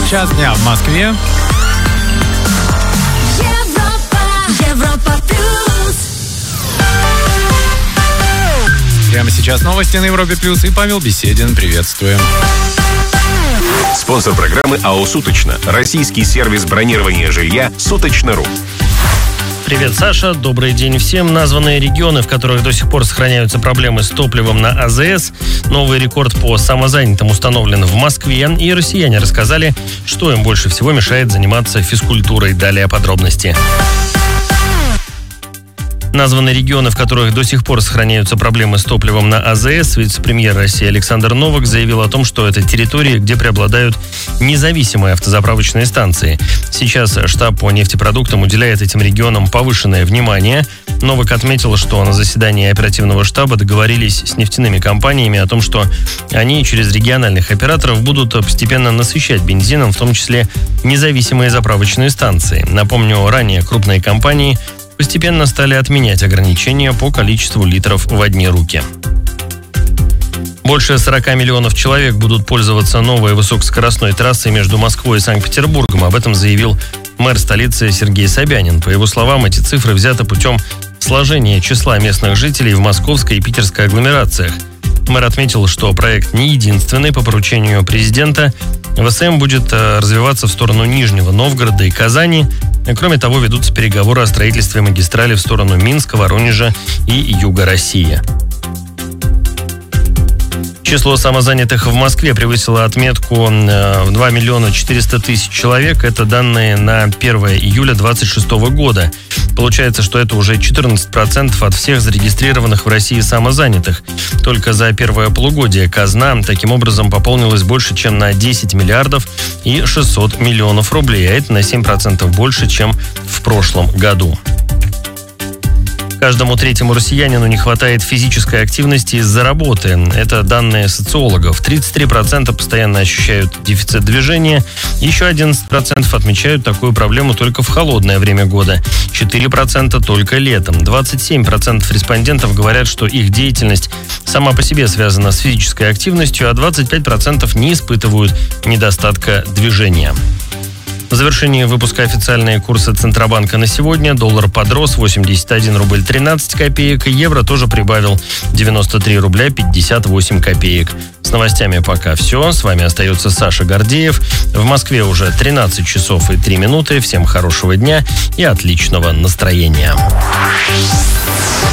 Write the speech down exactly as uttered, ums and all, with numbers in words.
Час дня в Москве. Европа, Европа плюс. Прямо сейчас новости на Европе плюс и Павел Беседин. Приветствуем. Спонсор программы АО «Суточно». Российский сервис бронирования жилья «Суточно.ру». Привет, Саша. Добрый день всем. Названные регионы, в которых до сих пор сохраняются проблемы с топливом на АЗС. Новый рекорд по самозанятым установлен в Москве. И россияне рассказали, что им больше всего мешает заниматься физкультурой. Далее подробности. Названы регионы, в которых до сих пор сохраняются проблемы с топливом на АЗС. Вице-премьер России Александр Новак заявил о том, что это территории, где преобладают независимые автозаправочные станции. Сейчас штаб по нефтепродуктам уделяет этим регионам повышенное внимание. Новак отметил, что на заседании оперативного штаба договорились с нефтяными компаниями о том, что они через региональных операторов будут постепенно насыщать бензином, в том числе независимые заправочные станции. Напомню, ранее крупные компании постепенно стали отменять ограничения по количеству литров в одни руки. Больше сорок миллионов человек будут пользоваться новой высокоскоростной трассой между Москвой и Санкт-Петербургом. Об этом заявил мэр столицы Сергей Собянин. По его словам, эти цифры взяты путем сложения числа местных жителей в московской и питерской агломерациях. Мэр отметил, что проект не единственный. По поручению президента ВСМ будет развиваться в сторону Нижнего Новгорода и Казани. Кроме того, ведутся переговоры о строительстве магистрали в сторону Минска, Воронежа и юга России. Число самозанятых в Москве превысило отметку в два миллиона четыреста тысяч человек. Это данные на первое июля две тысячи двадцать шестого года. Получается, что это уже четырнадцать процентов от всех зарегистрированных в России самозанятых. Только за первое полугодие казна таким образом пополнилась больше, чем на десять миллиардов и шестьсот миллионов рублей. А это на семь процентов больше, чем в прошлом году. Каждому третьему россиянину не хватает физической активности из-за работы. Это данные социологов. тридцать три процента постоянно ощущают дефицит движения. Еще одиннадцать процентов отмечают такую проблему только в холодное время года. четыре процента только летом. двадцать семь процентов респондентов говорят, что их деятельность сама по себе связана с физической активностью, а двадцать пять процентов не испытывают недостатка движения. В завершении выпуска официальные курсы Центробанка на сегодня. Доллар подрос восемьдесят один рубль тринадцать копеек. Евро тоже прибавил девяносто три рубля пятьдесят восемь копеек. С новостями пока все. С вами остается Саша Гордеев. В Москве уже тринадцать часов и три минуты. Всем хорошего дня и отличного настроения.